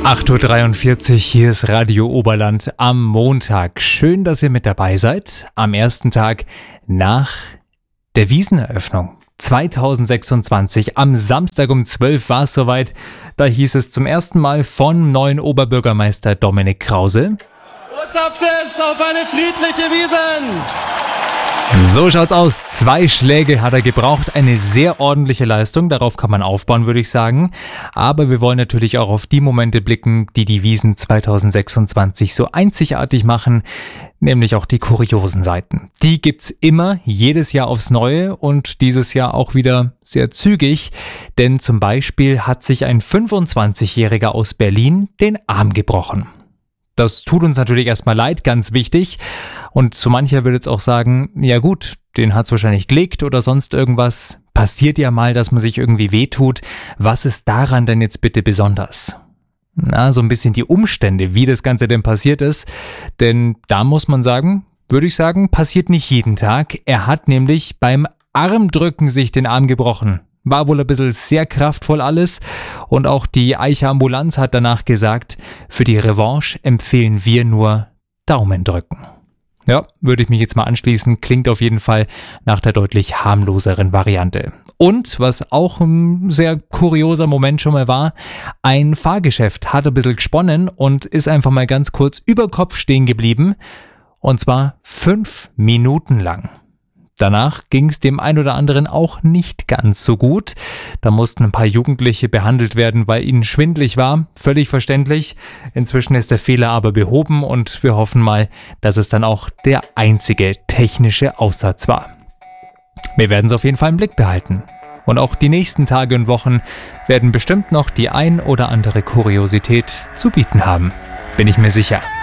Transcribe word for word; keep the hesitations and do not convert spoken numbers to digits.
acht Uhr dreiundvierzig, hier ist Radio Oberland am Montag. Schön, dass ihr mit dabei seid. Am ersten Tag nach der Wieseneröffnung zweitausendsechsundzwanzig. Am Samstag um zwölf war es soweit. Da hieß es zum ersten Mal von neuen Oberbürgermeister Dominik Krause: Uzapft es auf eine friedliche Wiesn! So schaut's aus. Zwei Schläge hat er gebraucht. Eine sehr ordentliche Leistung. Darauf kann man aufbauen, würde ich sagen. Aber wir wollen natürlich auch auf die Momente blicken, die die Wiesn zweitausendsechsundzwanzig so einzigartig machen. Nämlich auch die kuriosen Seiten. Die gibt's immer, jedes Jahr aufs Neue und dieses Jahr auch wieder sehr zügig. Denn zum Beispiel hat sich ein fünfundzwanzigjähriger aus Berlin den Arm gebrochen. Das tut uns natürlich erstmal leid, ganz wichtig. Und so mancher würde jetzt auch sagen, ja gut, den hat's wahrscheinlich gelegt oder sonst irgendwas. Passiert ja mal, dass man sich irgendwie wehtut. Was ist daran denn jetzt bitte besonders? Na, so ein bisschen die Umstände, wie das Ganze denn passiert ist. Denn da muss man sagen, würde ich sagen, passiert nicht jeden Tag. Er hat nämlich beim Armdrücken sich den Arm gebrochen. War wohl ein bisschen sehr kraftvoll alles und auch die Eicher Ambulanz hat danach gesagt, für die Revanche empfehlen wir nur Daumen drücken. Ja, würde ich mich jetzt mal anschließen, klingt auf jeden Fall nach der deutlich harmloseren Variante. Und was auch ein sehr kurioser Moment schon mal war, ein Fahrgeschäft hat ein bisschen gesponnen und ist einfach mal ganz kurz über Kopf stehen geblieben und zwar fünf Minuten lang. Danach ging es dem ein oder anderen auch nicht ganz so gut. Da mussten ein paar Jugendliche behandelt werden, weil ihnen schwindelig war. Völlig verständlich. Inzwischen ist der Fehler aber behoben und wir hoffen mal, dass es dann auch der einzige technische Aussatz war. Wir werden es auf jeden Fall im Blick behalten. Und auch die nächsten Tage und Wochen werden bestimmt noch die ein oder andere Kuriosität zu bieten haben. Bin ich mir sicher.